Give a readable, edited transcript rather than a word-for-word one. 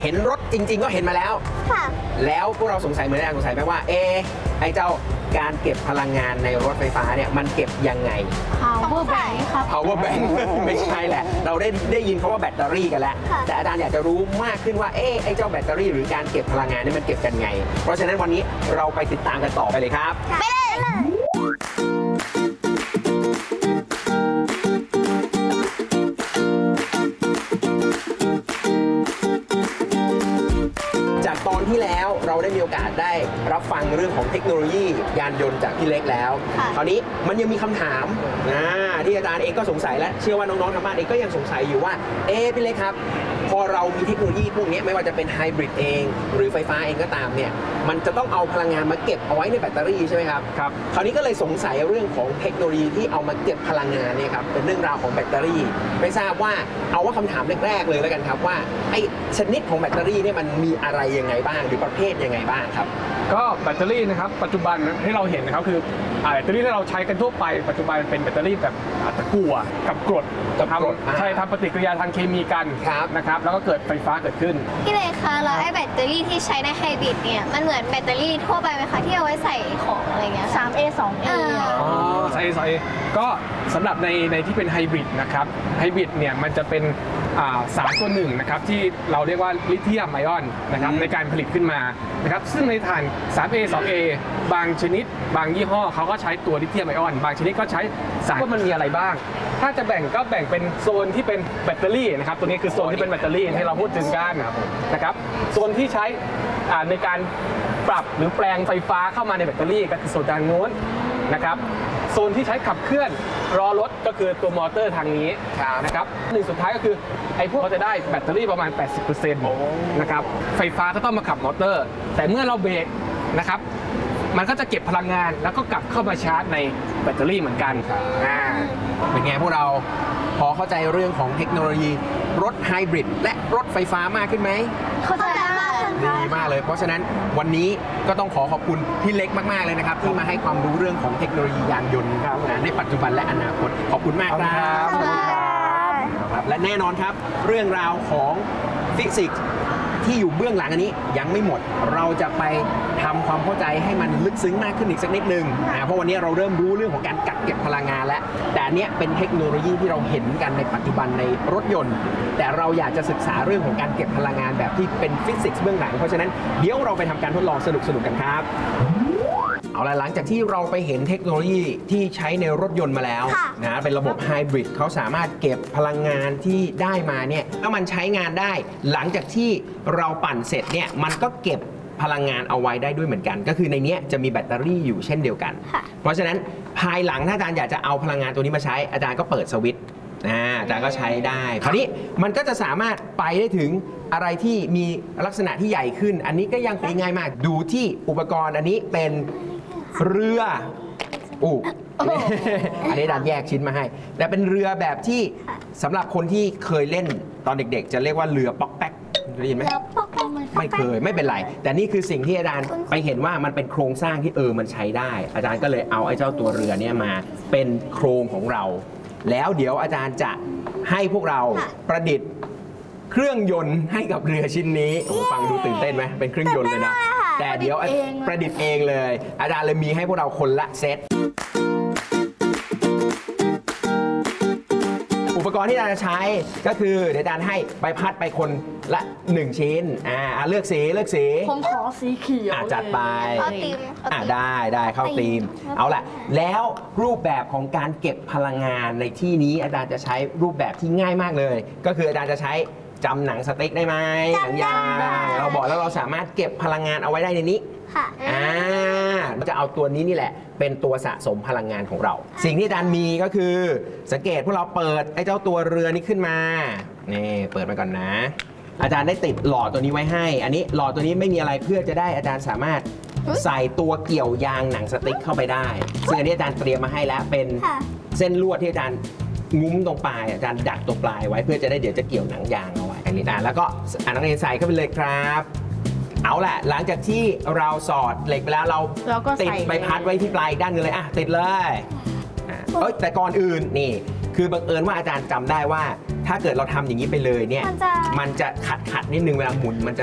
เห็นรถจริงๆก็เห็นมาแล้วค่ะแล้วพวกเราสงสัยเหมือนกันสงสัยไหมว่าไอ้เจ้าการเก็บพลังงานในรถไฟฟ้าเนี่ยมันเก็บยังไง power bank ครับ power bank ไม่ใช่แหละเราได้ยินคำว่าแบตเตอรี่กันแล้วแต่อาจารย์อยากจะรู้มากขึ้นว่าไอ้เจ้าแบตเตอรี่หรือการเก็บพลังงานนี่มันเก็บกันไงเพราะฉะนั้นวันนี้เราไปติดตามกันต่อไปเลยครับไปเลยจากตอนที่แล้วเราได้มีโอกาสได้รับฟังเรื่องของเทคโนโลยียานยนต์จากพี่เล็กแล้วคราวนี้มันยังมีคำถามที่อาจารย์เองก็สงสัยและเชื่อว่าน้องๆทางบ้านเองก็ยังสงสัยอยู่ว่าพี่เล็กครับพอเรามีเทคโนโลยีพวกนี้ไม่ว่าจะเป็นไฮบริดเองหรือไฟฟ้าเองก็ตามเนี่ยมันจะต้องเอาพลังงานมาเก็บเอาไว้ในแบตเตอรี่ใช่ไหมครับครับคราวนี้ก็เลยสงสัยเรื่องของเทคโนโลยีที่เอามาเก็บพลังงานเนี่ยครับเป็นเรื่องราวของแบตเตอรี่ไม่ทราบว่าเอาว่าคำถามแรกๆเลยแล้วกันครับว่าไอ้ชนิดของแบตเตอรี่เนี่ยมันมีอะไรยังไงบ้างหรือประเภทยังไงบ้างครับก็แบตเตอรี่นะครับปัจจุบันที่เราเห็นนะครับคือแบตเตอรี่ที่เราใช้กันทั่วไปปัจจุบันเป็นแบตเตอรี่แบบตะกั่วกับกรดใช่ทำปฏิกิริยาทางเคมีกันนะครับแล้วก็เกิดไฟฟ้าเกิดขึ้นพี่เลยคะแล้วไอ้แบตเตอรี่ที่ใช้ในไฮบริดเนี่ยมันเหมือนแบตเตอรี่ทั่วไปไหมคะที่เอาไว้ใส่ของอะไรเงี้ย 3A 2A ใช่ก็สำหรับในที่เป็นไฮบริดนะครับไฮบริดเนี่ยมันจะเป็นสารตัวหนึ่งนะครับที่เราเรียกว่าลิเธียมไอออนนะครับในการผลิตขึ้นมานะครับซึ่งในถ่าน 3A 2A บางชนิดบางยี่ห้อเขาก็ใช้ตัวลิเธียมไอออนบางชนิดก็ใช้สารว่ามันมีอะไรบ้างถ้าจะแบ่งก็แบ่งเป็นโซนที่เป็นแบตเตอรี่นะครับตัวนี้คือโซนที่เป็นแบตเตอรี่ที่เราพูดถึงกันนะครับโซนที่ใช้ในการปรับหรือแปลงไฟฟ้าเข้ามาในแบตเตอรี่ก็คือโซนทางโน้นนะครับโซนที่ใช้ขับเคลื่อนล้อรถก็คือตัวมอเตอร์ทางนี้นะครับหนึ่งสุดท้ายก็คือไอ้พวกเราจะได้แบตเตอรี่ประมาณ 80% นะครับไฟฟ้าก็ต้องมาขับมอเตอร์แต่เมื่อเราเบรกนะครับมันก็จะเก็บพลังงานแล้วก็กลับเข้ามาชาร์จในแบตเตอรี่เหมือนกันเป็นไงพวกเราพอเข้าใจเรื่องของเทคโนโลยีรถไฮบริดและรถไฟฟ้ามากขึ้นไหมเข้าใจมากดีมากเลยเพราะฉะนั้นวันนี้ก็ต้องขอบคุณพี่เล็กมากๆเลยนะครับที่มาให้ความรู้เรื่องของเทคโนโลยียานยนต์ในปัจจุบันและอนาคตขอบคุณมากครับและแน่นอนครับเรื่องราวของฟิสิกส์ที่อยู่เบื้องหลังอันนี้ยังไม่หมดเราจะไปทำความเข้าใจให้มันลึกซึ้งมากขึ้นอีกสักนิดนึงเพราะวันนี้เราเริ่มรู้เรื่องของการกักเก็บพลังงานแล้วแต่อันนี้เป็นเทคโนโลยีที่เราเห็นกันในปัจจุบันในรถยนต์แต่เราอยากจะศึกษาเรื่องของการเก็บพลังงานแบบที่เป็นฟิสิกส์เบื้องหลังเพราะฉะนั้นเดี๋ยวเราไปทำการทดลองสนุกๆกันครับเอาละหลังจากที่เราไปเห็นเทคโนโลยีที่ใช้ในรถยนต์มาแล้วนะเป็นระบบไฮบริดเขาสามารถเก็บพลังงานที่ได้มาเนี่ยถ้ามันใช้งานได้หลังจากที่เราปั่นเสร็จเนี่ยมันก็เก็บพลังงานเอาไว้ได้ด้วยเหมือนกันก็คือในนี้จะมีแบตเตอรี่อยู่เช่นเดียวกันเพราะฉะนั้นภายหลังถ้าอาจารย์อยากจะเอาพลังงานตัวนี้มาใช้อาจารย์ก็เปิดสวิตช์อาจารย์ก็ใช้ได้คราวนี้มันก็จะสามารถไปได้ถึงอะไรที่มีลักษณะที่ใหญ่ขึ้นอันนี้ก็ยังเป็นง่ายมากดูที่อุปกรณ์อันนี้เป็นเรืออันนี้อาจารย์แยกชิ้นมาให้แต่เป็นเรือแบบที่สำหรับคนที่เคยเล่นตอนเด็กๆจะเรียกว่าเรือป๊อกแป๊กได้ยินไหมไม่เคยไม่เป็นไรแต่นี่คือสิ่งที่อาจารย์ไปเห็นว่ามันเป็นโครงสร้างที่มันใช้ได้อาจารย์ก็เลยเอาไอ้เจ้าตัวเรือเนี่ยมาเป็นโครงของเราแล้วเดี๋ยวอาจารย์จะให้พวกเราประดิษฐ์เครื่องยนต์ให้กับเรือชิ้นนี้ฟังดูตื่นเต้นไหมเป็นเครื่องยนต์เลยนะแต่เดี๋ยวประดิษฐ์เองเลยอาจารย์เลยมีให้พวกเราคนละเซตอุปกรณ์ที่อาจารย์จะใช้ก็คือเดี๋ยวอาจารย์ให้ใบพัดไปคนละ1ชิ้นเลือกสีผมขอสีเขียวจัดไปได้เข้าธีมเอาล่ะแล้วรูปแบบของการเก็บพลังงานในที่นี้อาจารย์จะใช้รูปแบบที่ง่ายมากเลยก็คืออาจารย์จะใช้จำหนังสติ๊กได้ไหมหนังยางเราบอกแล้วเราสามารถเก็บพลังงานเอาไว้ได้ในนี้เราจะเอาตัวนี้นี่แหละเป็นตัวสะสมพลังงานของเราสิ่งที่อาจารย์มีก็คือสังเกตพวกเราเปิดไอ้เจ้าตัวเรือนี้ขึ้นมานี่เปิดมาก่อนนะอาจารย์ได้ติดหลอดตัวนี้ไว้ให้อันนี้หลอดตัวนี้ไม่มีอะไรเพื่อจะได้อาจารย์สามารถใส่ตัวเกี่ยวยางหนังสติ๊กเข้าไปได้ซึ่งอันนี้อาจารย์เตรียมมาให้แล้วเป็นเส้นลวดที่อาจารย์งุ้มตรงปลายอาจารย์ดักตรงปลายไว้เพื่อจะได้เดี๋ยวจะเกี่ยวหนังยางเอาไว้อันนี้แล้วก็นักเรียนใส่เข้าไปเลยครับเอาแหละหลังจากที่เราสอดเหล็กไปแล้วเราติดใบพัดไว้ที่ปลายด้านนึงเลยติดเลยแต่ก่อนอื่นนี่คือบังเอิญว่าอาจารย์จำได้ว่าถ้าถ้าเกิดเราทำอย่างนี้ไปเลยเนี่ย มันจะขัดนิดนึงเวลาหมุนมันจะ